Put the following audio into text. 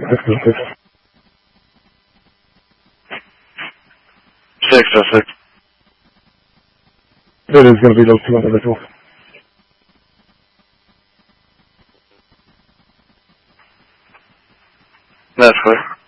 606. 606. It is going to be those two individuals. That's clear.